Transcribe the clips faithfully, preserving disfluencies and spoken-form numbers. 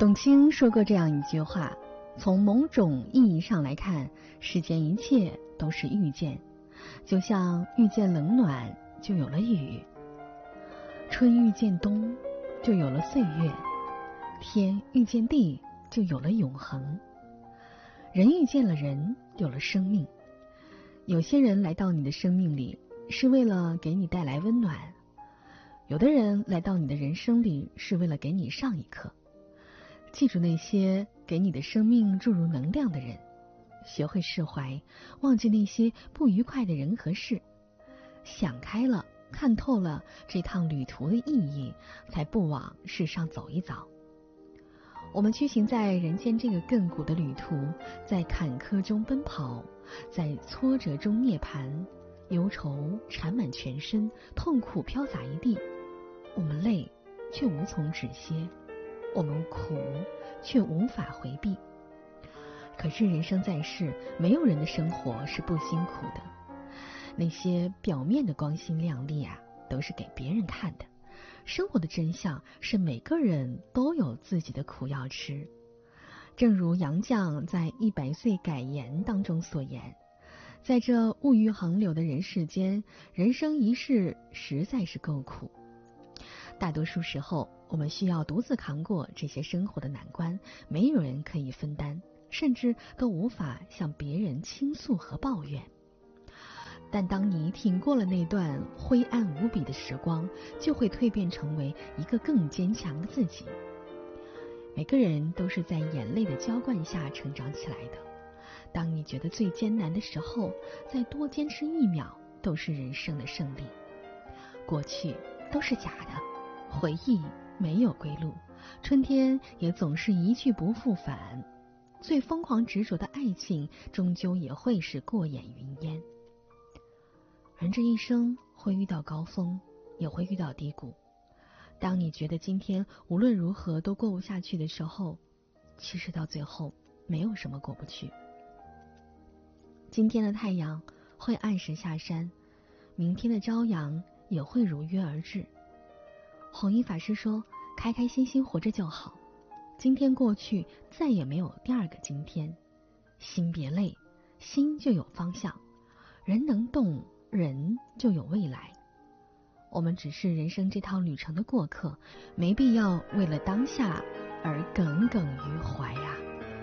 董卿说过这样一句话，从某种意义上来看，世间一切都是遇见，就像遇见冷暖就有了雨，春遇见冬就有了岁月，天遇见地就有了永恒，人遇见了人有了生命。有些人来到你的生命里是为了给你带来温暖，有的人来到你的人生里是为了给你上一课。记住那些给你的生命注入能量的人，学会释怀，忘记那些不愉快的人和事，想开了，看透了这趟旅途的意义，才不往世上走一遭。我们驱行在人间这个亘古的旅途，在坎坷中奔跑，在挫折中涅槃，忧愁缠满全身，痛苦飘洒一地。我们累，却无从止歇；我们苦，却无法回避。可是人生在世，没有人的生活是不辛苦的。那些表面的光鲜亮丽啊，都是给别人看的。生活的真相是每个人都有自己的苦要吃。正如杨绛在《一百岁改言》当中所言，在这物欲横流的人世间，人生一世实在是够苦。大多数时候，我们需要独自扛过这些生活的难关，没有人可以分担，甚至都无法向别人倾诉和抱怨。但当你挺过了那段灰暗无比的时光，就会蜕变成为一个更坚强的自己。每个人都是在眼泪的浇灌下成长起来的。当你觉得最艰难的时候，再多坚持一秒都是人生的胜利。过去都是假的，回忆没有归路，春天也总是一去不复返。最疯狂执着的爱情，终究也会是过眼云烟。人这一生会遇到高峰，也会遇到低谷。当你觉得今天无论如何都过不下去的时候，其实到最后没有什么过不去。今天的太阳会按时下山，明天的朝阳也会如约而至。弘一法师说，开开心心活着就好，今天过去，再也没有第二个今天。心别累，心就有方向，人能动，人就有未来。我们只是人生这趟旅程的过客，没必要为了当下而耿耿于怀啊。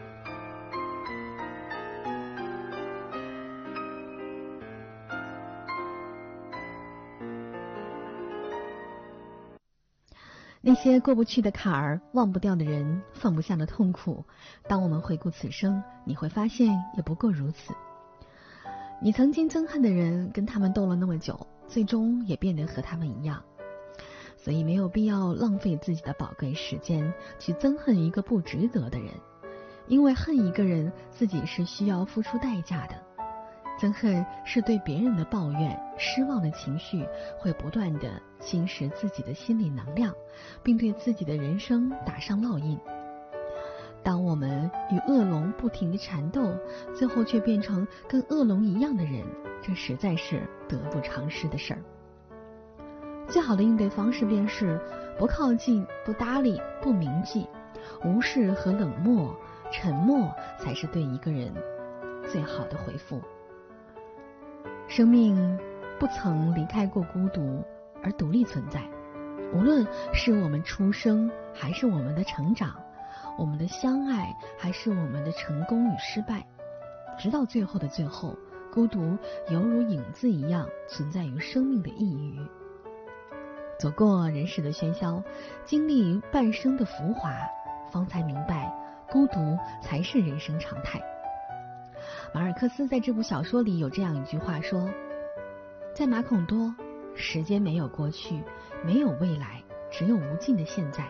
那些过不去的坎儿，忘不掉的人，放不下的痛苦，当我们回顾此生，你会发现也不过如此。你曾经憎恨的人，跟他们斗了那么久，最终也变得和他们一样。所以没有必要浪费自己的宝贵时间去憎恨一个不值得的人，因为恨一个人，自己是需要付出代价的。憎恨是对别人的抱怨，失望的情绪会不断地侵蚀自己的心理能量，并对自己的人生打上烙印。当我们与恶龙不停地缠斗，最后却变成跟恶龙一样的人，这实在是得不偿失的事儿。最好的应对方式便是不靠近，不搭理，不铭记，无视和冷漠，沉默才是对一个人最好的回复。生命不曾离开过孤独而独立存在，无论是我们出生还是我们的成长，我们的相爱还是我们的成功与失败，直到最后的最后，孤独犹如影子一样存在于生命的一隅。走过人世的喧嚣，经历半生的浮华，方才明白孤独才是人生常态。马尔克斯在这部小说里有这样一句话说，在马孔多，时间没有过去，没有未来，只有无尽的现在。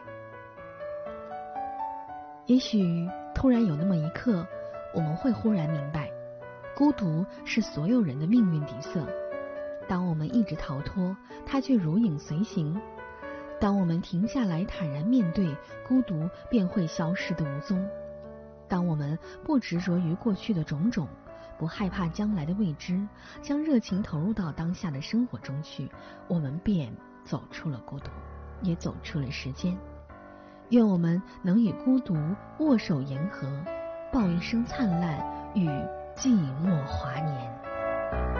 也许突然有那么一刻，我们会忽然明白，孤独是所有人的命运底色。当我们一直逃脱，它却如影随形；当我们停下来坦然面对，孤独便会消失得无踪。当我们不执着于过去的种种，不害怕将来的未知，将热情投入到当下的生活中去，我们便走出了孤独，也走出了时间。 愿我们能与孤独握手言和，报一声灿烂与寂寞华年。